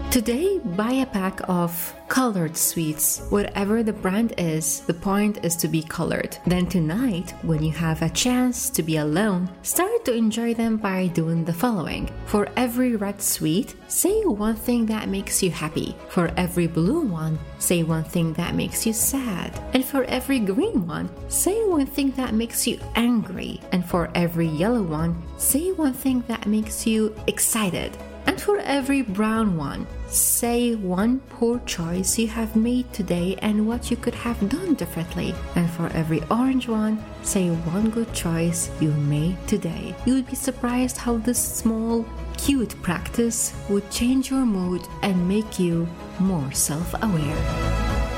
Today, buy a pack of colored sweets. Whatever the brand is, the point is to be colored. Then tonight, when you have a chance to be alone, start to enjoy them by doing the following. For every red sweet, say one thing that makes you happy. For every blue one, say one thing that makes you sad. And for every green one, say one thing that makes you angry. And for every yellow one, say one thing that makes you excited. And for every brown one, say one poor choice you have made today and what you could have done differently. And for every orange one, say one good choice you made today. You would be surprised how this small, cute practice would change your mood and make you more self-aware.